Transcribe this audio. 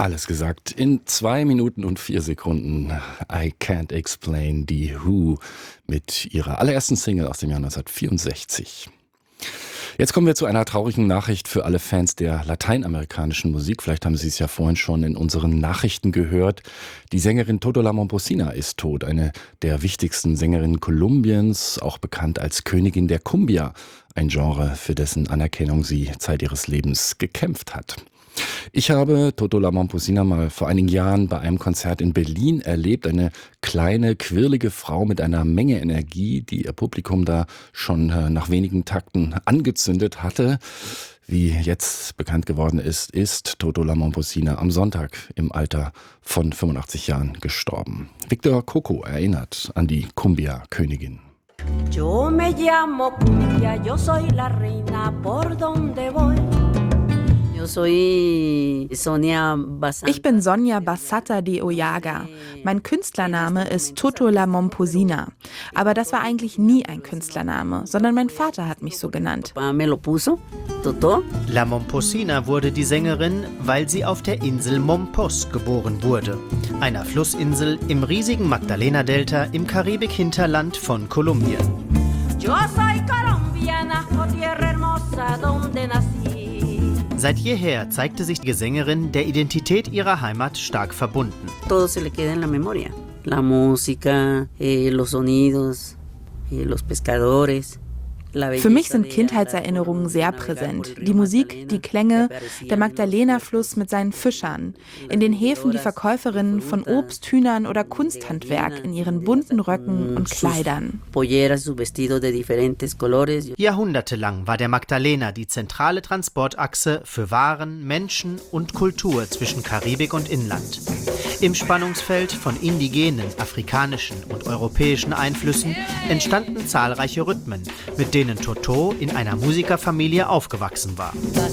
Alles gesagt in 2 Minuten und 4 Sekunden. I Can't Explain, die Who mit ihrer allerersten Single aus dem Jahr 1964. Jetzt kommen wir zu einer traurigen Nachricht für alle Fans der lateinamerikanischen Musik. Vielleicht haben Sie es ja vorhin schon in unseren Nachrichten gehört. Die Sängerin Toto La Momposina ist tot, eine der wichtigsten Sängerinnen Kolumbiens, auch bekannt als Königin der Cumbia, ein Genre, für dessen Anerkennung sie Zeit ihres Lebens gekämpft hat. Ich habe Toto La Momposina mal vor einigen Jahren bei einem Konzert in Berlin erlebt. Eine kleine, quirlige Frau mit einer Menge Energie, die ihr Publikum da schon nach wenigen Takten angezündet hatte. Wie jetzt bekannt geworden ist Toto La Momposina am Sonntag im Alter von 85 Jahren gestorben. Victor Coco erinnert an die Cumbia-Königin. Yo me llamo Cumbia, yo soy la reina por donde voy. Ich bin Sonia Basata de Oyaga. Mein Künstlername ist Toto La Momposina. Aber das war eigentlich nie ein Künstlername, sondern mein Vater hat mich so genannt. La Momposina wurde die Sängerin, weil sie auf der Insel Mompos geboren wurde, einer Flussinsel im riesigen Magdalena-Delta im Karibik-Hinterland von Kolumbien. Yo soy colombiana, oh tierra hermosa, donde nací. Seit jeher zeigte sich die Sängerin der Identität ihrer Heimat stark verbunden. Todo se le queda en la memoria. La música, los sonidos, los pescadores. Für mich sind Kindheitserinnerungen sehr präsent. Die Musik, die Klänge, der Magdalena-Fluss mit seinen Fischern. In den Häfen die Verkäuferinnen von Obst, Hühnern oder Kunsthandwerk in ihren bunten Röcken und Kleidern. Jahrhundertelang war der Magdalena die zentrale Transportachse für Waren, Menschen und Kultur zwischen Karibik und Inland. Im Spannungsfeld von indigenen, afrikanischen und europäischen Einflüssen entstanden zahlreiche Rhythmen, mit denen Toto in einer Musikerfamilie aufgewachsen war.